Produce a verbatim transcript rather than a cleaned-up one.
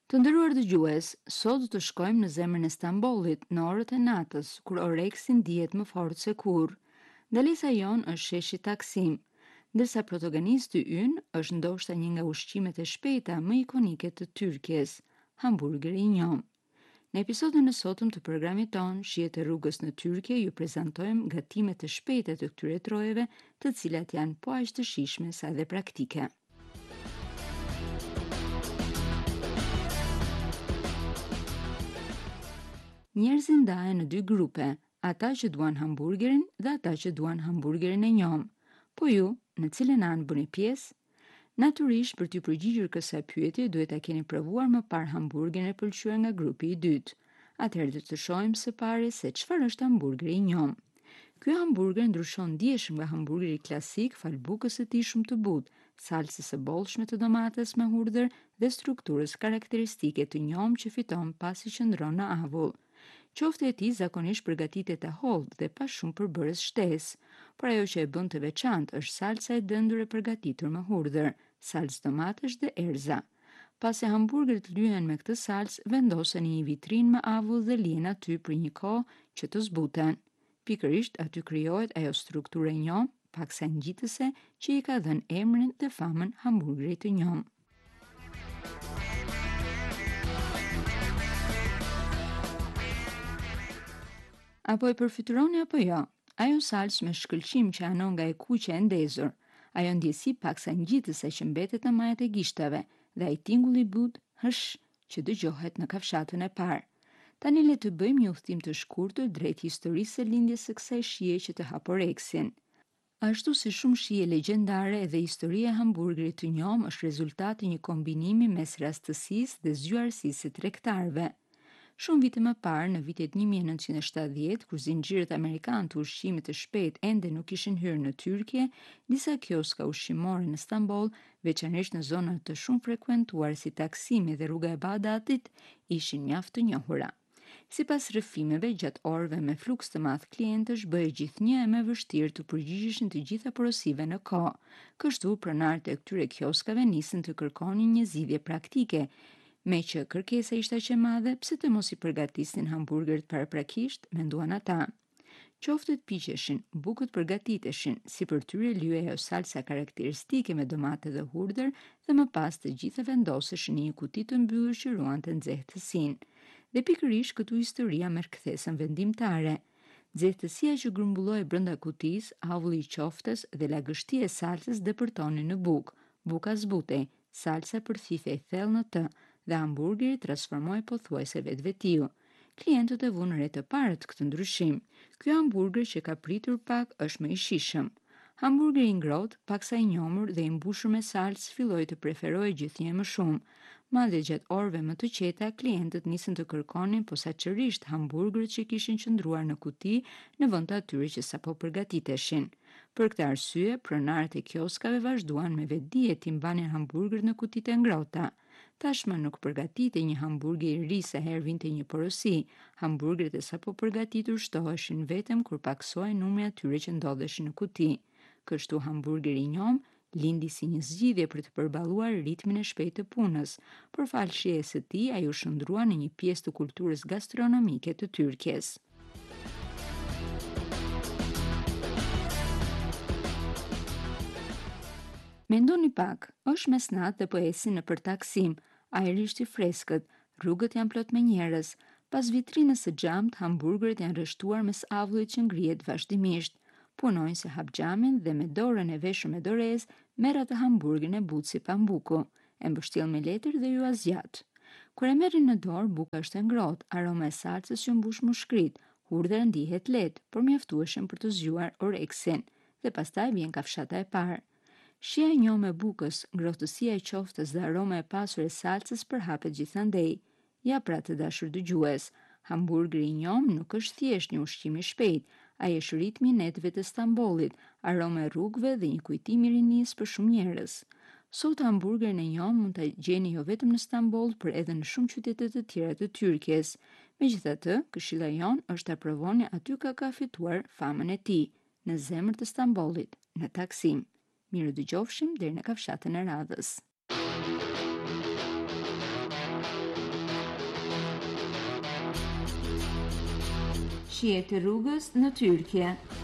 Të nderuar dëgjues, sot do të shkojmë në zemrën e Stambollit në orët e natës, kur Oreksi ndihet më fort se kurrë. Ndalesa jon është sheshi Taksim, ndërsa protagonisti ynë është ndoshta një nga ushqimet e shpejta më ikonike të Tyrkjes, hamburgeri i njom. Në episodin e sotëm të programit ton, Shihet e rrugës në Tyrkje, ju prezantojmë gatimet e shpejta të këtyre trojeve, të cilat janë po aq të shijshme sa dhe praktike. Njerëzit ndahen në dy grupe, ata që duan hamburgerin dhe ata që duan hamburgerin e njom. Po ju, në cilën anë bëni pjesë? Natyrisht, për t'ju përgjigjur kësaj pyetje, duhet ta keni provuar më parë hamburgerin e pëlqyer nga grupi i dytë. Atëherë do të shohim së pari se çfarë është hamburgeri i njom. Ky hamburger ndryshon ndjeshëm nga hamburgeri klasik fal bukës së tij shumë të butë, salsës së bollshme të domates me hudhër dhe strukturës karakteristike të njom që fiton pasi qëndron në avull. Qofte e tij zakonisht përgatitet e hollë dhe pa shumë përbërës shtesë, por ajo që e bën të veçantë është salsa e dëndur e përgatitur me hudhër, salcë domatesh dhe erza. Pasi hamburgerit lyhen me këtë salcë, vendosen në një vitrinë me avull dhe lihen aty për një kohë që të zbuten. Pikërisht aty krijohet ajo strukturë e njom, paksa ngjitëse, që i ka dhënë emrin dhe famën hamburgerit të njom. Apo e përfytyroni apo jo, ajo salcë me shkëlqim që anon nga e kuqe e ndezur, ajo ndjesi paksa ngjitëse që mbetet në majat e gishtave dhe ai tingull i butë hësh që dëgjohet në kafshatën e parë. Tani le të bëjmë një udhtim të shkurtër drejt historisë së lindjes së kësaj shije që të hap Oreksin. Ashtu si shumë shije legjendare, edhe historia e hamburgerit të njom është rezultati i një kombinimi mes rastësisë dhe zgjuarsisë së tregtarëve. Shumë vite më parë, në vitet një mijë e nëntëqind e shtatëdhjetë, kur zinxhirët amerikanë të ushqimit të shpejtë ende nuk ishin hyrë në Tyrkje, disa kioska ushqimore në Stamboll, veçanërisht në zona të shumë frekuentuar si Taksimi dhe rruga e Bagdatit, ishin mjaft të njohura. Sipas rrëfimeve, gjatë orëve me fluks të madh klientësh, bëhej gjithnjë e më vështirë të përgjigjeshin të gjitha porosive në kohë. Kështu, pronarët e këtyre kioskave nisën të kërkonin një zgjidhje praktike. Me që kërkesa ishte aq e madhe, pse të mos i përgatisnin hamburgerit paraprakisht, menduan ata. Qoftë të piqeshin, bukët përgatiteshin, sipër tyre lyhej ajo salsa karakteristike me domate dhe hudhër dhe më pas të gjitha vendoseshin në një kuti të mbyllur që ruante nxehtësinë. Dhe pikërisht këtu historia merr kthesën vendimtare. Nxehtësia që grumbulloi brenda kutisë, avulli i qoftës dhe lagështia e salsës depërtonin në bukë. Buka zbutej, salsa përthithej thellë në të dhe hamburgeri transformoi pothuajse vetvetiu. Klientët e vunë re të parë këtë ndryshim. Ky hamburger që ka pritur pak është më i shijshëm. Hamburgeri i ngrohtë, paksa i njomur dhe i mbushur me salcë filloi të preferohej gjithnjë më shumë. Madje gjatë orëve më të qeta, klientët nisën të kërkonin posaçërisht hamburgerët që kishin qëndruar në kuti në vend të atyre që sapo përgatiteshin. Për këtë arsye, pronarët e kioskave vazhduan me vetdije të mbanin hamburgerët në kutitë e ngrohta. Tashmë nuk përgatitej një hamburger i ri sa herë vinte një porosi. Hamburgerët e sapo përgatitur shtoheshin vetëm kur paksohej numri atyre që ndodheshin në kuti. Kështu hamburgeri i njom lindi si një zgjidhje për të përballuar ritmin e shpejtë të punës. Por fal shijes së tij, ai u shndrua në një pjesë të kulturës gastronomike të Tyrkjes. Mendoni pak, është mesnatë dhe po esin nëpër Taksim, ajri është i freskët, rrugët janë plot me njerëz. Pas vitrinës së xhamt, hamburgerët janë rreshtuar mes avullit që ngrihet vazhdimisht. Punojnë se hap xhamin dhe me dorën e veshur me dorez merr atë hamburgerin e butë si pambuku, e mbështjell me letër dhe ju azgjat. Kur e merrin në dorë, buka është e ngrohtë, aroma e salcës që mbush mushkrit, hudhra ndihet lehtë, por mjaftueshëm për të zgjuar Oreksin, dhe pastaj vjen kafshata e parë. Shija e njom e bukës, ngrohtësia e qoftës dhe aroma e pasur e salcës përhapet gjithandej. Ja pra të dashur dëgjues, hamburgeri i njom nuk është thjesht një ushqim i shpejtë, ai është ritmi i netëve të Stambollit, aroma e rrugëve dhe një kujtim i rinisë për shumë njerëz. Sot hamburgerin e njom mund ta gjeni jo vetëm në Stamboll, por edhe në shumë qytete të tjera të Tyrkjes. Megjithatë, këshilla jon është ta provoni aty ka ka fituar famën e tij, në zemër të Stambollit, në Taksim. Mirë dëgjofshim deri në kafshatën e radhës. shihet të rrugës në Tyrkje.